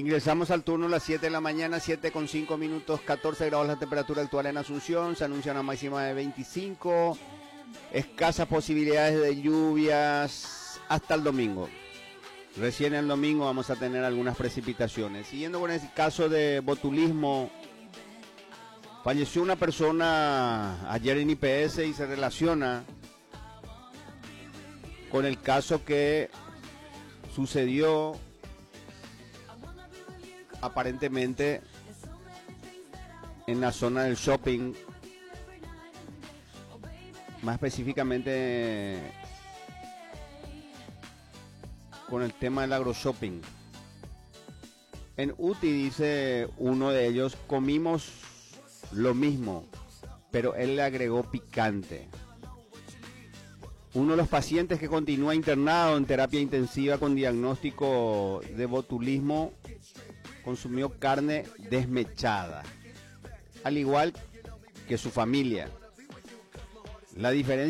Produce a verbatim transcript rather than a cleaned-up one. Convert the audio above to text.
Ingresamos al turno a las siete de la mañana, siete con cinco minutos, catorce grados la temperatura actual en Asunción. Se anuncia una máxima de veinticinco. Escasas posibilidades de lluvias hasta el domingo. Recién el domingo vamos a tener algunas precipitaciones. Siguiendo con el caso de botulismo, falleció una persona ayer en I P S y se relaciona con el caso que sucedió aparentemente en la zona del shopping, más específicamente con el tema del agroshopping. En U T I, dice uno de ellos, comimos lo mismo, pero él le agregó picante. Uno de los pacientes que continúa internado en terapia intensiva con diagnóstico de botulismo consumió carne desmechada, al igual que su familia. La diferencia